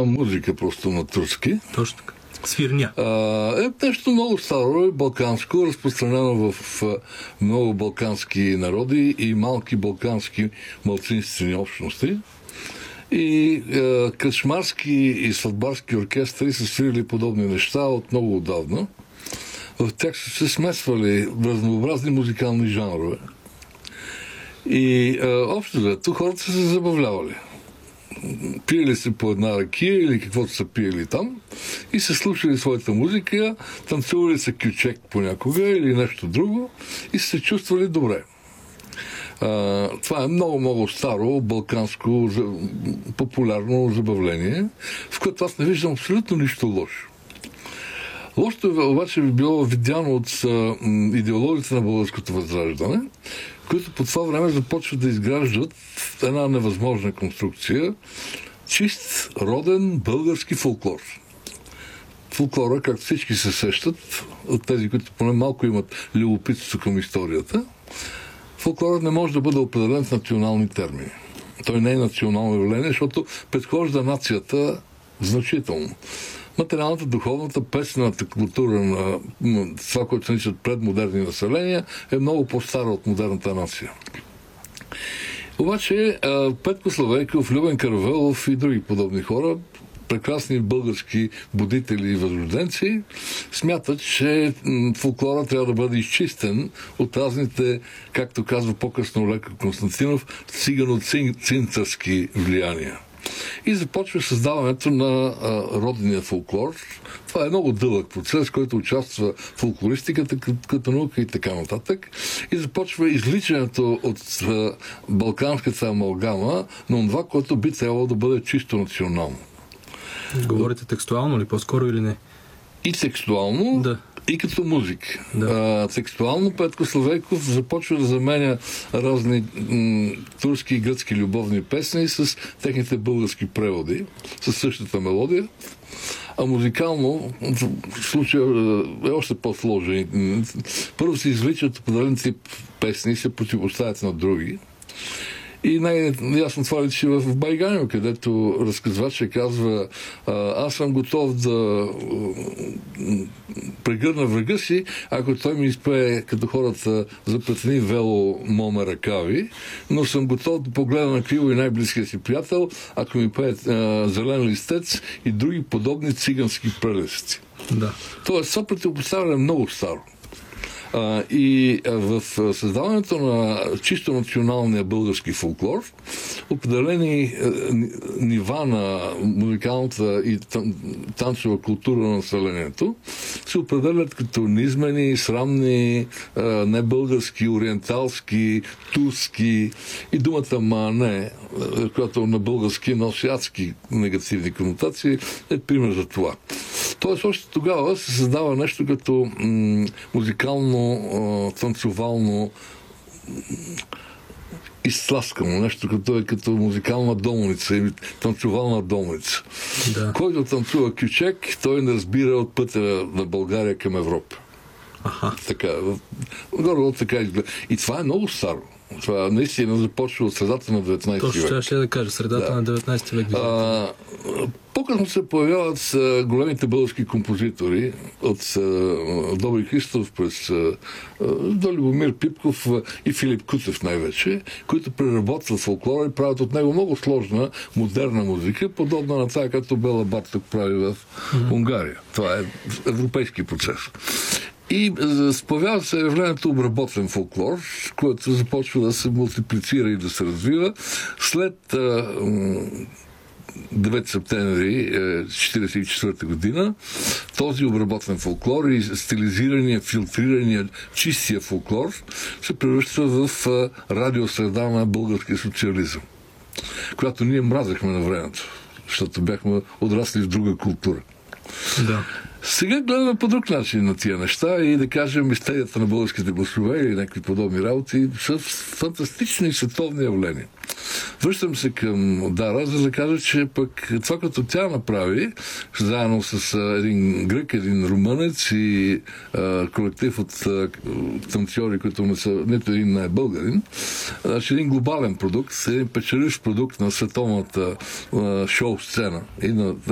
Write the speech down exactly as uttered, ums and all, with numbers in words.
музика просто на турски. Точно така. Свирня. Е нещо много старо, балканско, разпространено в много балкански народи и малки балкански малцинствени общности. И е, кръчмарски и сватбарски оркестри са свирили подобни неща от много отдавна. В тях са се смесвали разнообразни музикални жанрове. И е, общо взето хората са се забавлявали. Пиели се по една ракия или каквото са пиели там и са слушали своята музика, танцували са кючек понякога или нещо друго и са се чувствали добре. А, това е много-много старо балканско популярно забавление, в което аз не виждам абсолютно нищо лошо. Лошото обаче би било видяно от а, идеологията на българското възраждане, които по това време започват да изграждат една невъзможна конструкция, чист, роден български фолклор. Фолклора, както всички се сещат, от тези, които поне малко имат любопитство към историята, фолклорът не може да бъде определен в национални термини. Той не е национално явление, защото предхожда нацията значително. Материалната, духовната, песената култура на това, което се наричат предмодерни населения, е много по-стара от модерната нация. Обаче Петко Славейков, Любен Каравелов и други подобни хора, прекрасни български будители и възрожденци, смятат, че фолклора трябва да бъде изчистен от разните, както казва по-късно Леко Константинов, цигано-цинцарски влияния. И започва създаването на а, родния фолклор. Това е много дълъг процес, който участва в фолклористиката като, като наука и така нататък. И започва изличането от а, балканската амалгама на това, което би трябвало да бъде чисто национално. Говорите текстуално ли по-скоро или не? И текстуално, да. И като музик. Да. А, текстуално Петко Славейков започва да заменя разни м- турски и гръцки любовни песни с техните български преводи, с същата мелодия. А музикално в случая е още по-сложен. Първо се извличат определен тип песни и се противоставят на други. И най-ясно това личи в Байганю, където разказвачът казва: аз съм готов да прегърна врага си, ако той ми изпее като хората запретени вело моме ръкави, но съм готов да погледна на криво и най-близкия си приятел, ако ми пее зелен листец и други подобни цигански прелести. Да. Тоест, това противопоставяне е много старо. А, и а, в създаването на чисто националния български фолклор определени а, нива на музикалната и танцова култура на населението се определят като низмени, срамни, а, небългарски, ориенталски, турски и думата мане, която на български носи адски негативни конотации, е пример за това. Тоест, още тогава се създава нещо като м- музикално, а, танцовално изтласкано, нещо като, като музикална долница или танцовална долница. Да. Който танцува кючек, той не разбира от пътя на България към Европа. Аха. Така, горе така изглежда. И това е много старо. Това наистина започва от средата на деветнайсети век. Точно ще да кажа, средата да. на деветнайсети век. А, по-късно се появяват а, големите български композитори от а, Добри Христов през а, до Любомир Пипков а, и Филип Кутев най-вече, които преработват фолклора и правят от него много сложна, модерна музика, подобна на това, както Бела Барток прави в mm-hmm. Унгария. Това е европейски процес. И появява се явлението обработен фолклор, което започва да се мултиплицира и да се развива след а, девети септември хиляда деветстотин четирийсет и четвърта година. Този обработен фолклор и стилизирания, филтрирания, чистия фолклор се превръща в а, радиосреда на българския социализъм, която ние мразахме на времето, защото бяхме отрасли в друга култура. Да. Сега гледаме по друг начин на тия неща и да кажем мистерията на българските гласове или някакви подобни работи са фантастични световни явления. Връщам се към Дара, за да кажа, че пък това, като тя направи, заедно с един грък, един румънец и а, колектив от а, танцори, които не са, нито един не е българин, значи един глобален продукт, един печеливш продукт на световната а, шоу сцена и на